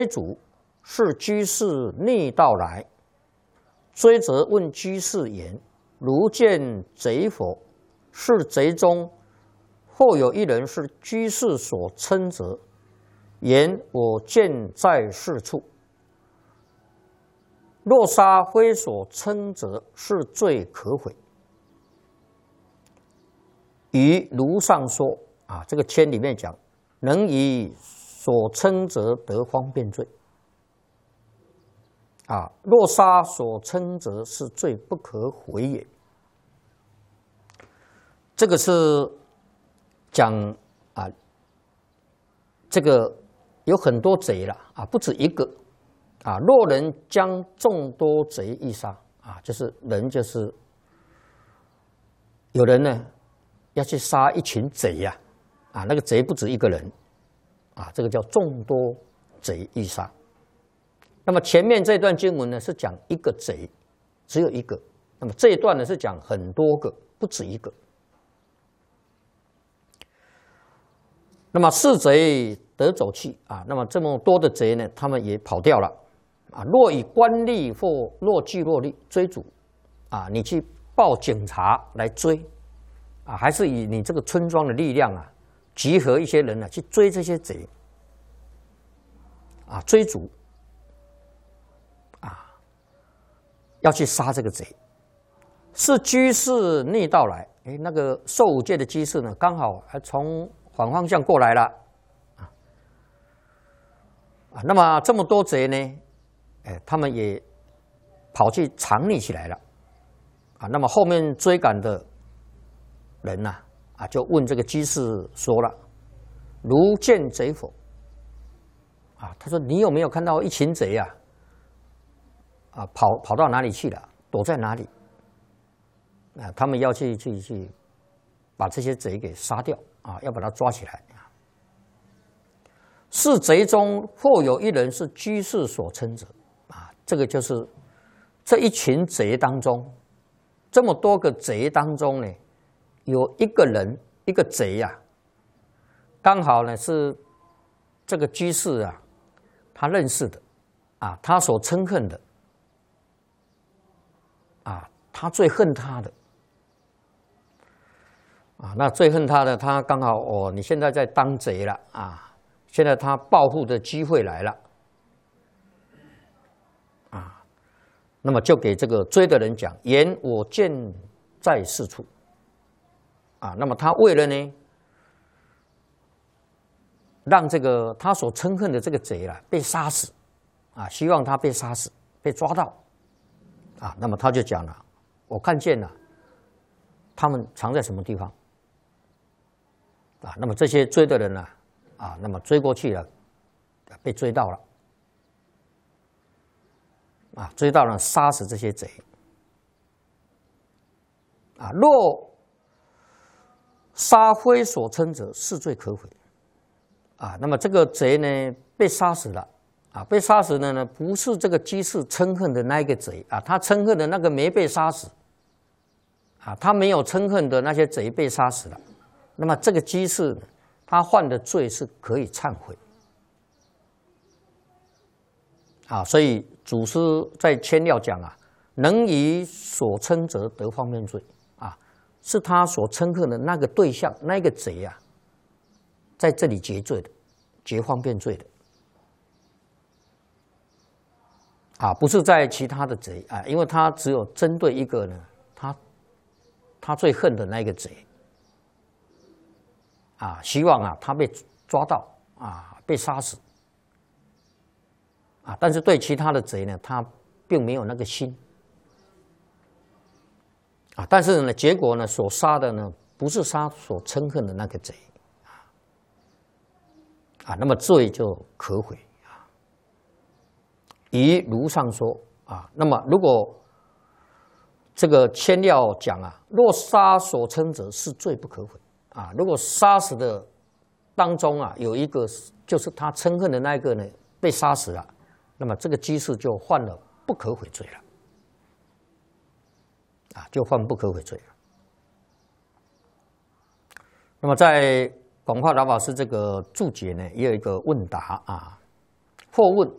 主是居士逆道来，追则问居士言：如见贼否？是贼中或有一人是居士所称者，言我见在是处。若杀非所称者，是罪可悔。于如上说啊，这个签里面讲，能以所称者得方便罪。啊，若杀所称者，是罪不可悔也。这个是讲啊，这个有很多贼了啊，不止一个啊。若人将众多贼一杀啊，就是人就是有人呢要去杀一群贼呀啊，那个贼不止一个人啊，这个叫众多贼一杀。那么前面这段经文呢是讲一个贼，只有一个。那么这一段呢是讲很多个，不止一个。那么是贼得走去啊，那么这么多的贼呢，他们也跑掉了啊。若以官吏或若聚落力追逐啊，你去报警察来追啊，还是以你这个村庄的力量啊，集合一些人呢去追这些贼啊，追逐啊，要去杀这个贼。是居士逆道来，那个受五戒的居士呢，刚好还从反方向过来了啊，那么这么多贼呢，他们也跑去藏匿起来了啊。那么后面追赶的人呐啊，就问这个居士说了：“如见贼否？”啊，他说：“你有没有看到一群贼啊？啊，跑到哪里去了？躲在哪里？”啊，他们要去把这些贼给杀掉啊，要把他抓起来。是贼中或有一人是居士所称者啊，这个就是这一群贼当中，这么多个贼当中呢，有一个人一个贼呀，刚好呢是这个居士啊，他认识的啊，他所憎恨的啊，他最恨他的。啊，那最恨他的，他刚好哦，你现在在当贼了啊！现在他报复的机会来了，啊，那么就给这个追的人讲：言我见在是处。啊，那么他为了呢，让这个他所憎恨的这个贼啊被杀死，啊，希望他被杀死，被抓到，啊，那么他就讲了：我看见了，他们藏在什么地方。啊，那么这些追的人呢，啊，那么追过去了，被追到了，啊，追到了，杀死这些贼，啊，若杀非所称者，是罪可悔，啊，那么这个贼呢被杀死了，啊，被杀死的呢不是这个居士憎恨的那一个贼啊，他憎恨的那个没被杀死，啊，他没有憎恨的那些贼被杀死了。那么这个居士呢，他犯的罪是可以忏悔啊，所以祖师在签要讲啊，能以所称者得方便罪啊，是他所称恨的那个对象，那个贼啊，在这里结罪的，结方便罪的啊，不是在其他的贼啊，因为他只有针对一个呢，他最恨的那个贼。啊，希望啊，他被抓到啊，被杀死啊，但是对其他的贼呢，他并没有那个心啊，但是呢，结果呢，所杀的呢，不是杀所憎恨的那个贼啊，那么罪就可悔啊。以如上说啊，那么如果这个签要讲啊，若杀所称者，是罪不可悔。啊，如果杀死的当中啊，有一个就是他憎恨的那一个呢被杀死了，那么这个居士就犯了不可悔罪了，啊，就犯不可悔罪了。那么在广化老法师这个注解呢，也有一个问答啊，或问